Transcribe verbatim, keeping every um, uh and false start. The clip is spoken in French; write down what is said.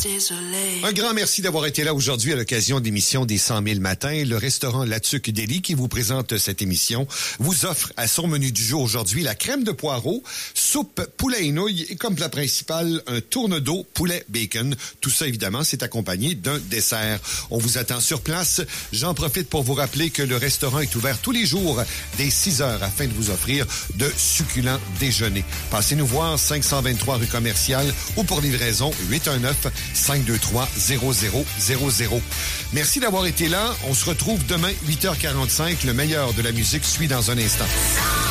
désolé. Un grand merci d'avoir été là aujourd'hui à l'occasion de l'émission des cent mille matins. Le restaurant La Tuque Deli qui vous présente cette émission vous offre à son menu du jour aujourd'hui la crème de poireaux, soupe poulet et nouilles et comme plat principal un tourne d'eau poulet bacon. Tout ça évidemment c'est accompagné d'un dessert. On vous attend sur place. J'en profite pour vous rappeler que le restaurant est ouvert tous les jours dès six heures afin de vous offrir de succulents déjeuners. Passez nous voir cinq cent vingt-trois rue Commerciale ou pour livraison huit un neuf, cinq deux trois, zéro zéro zéro zéro. Merci d'avoir été là. On se retrouve demain huit heures quarante-cinq. Le meilleur de la musique suit dans un instant.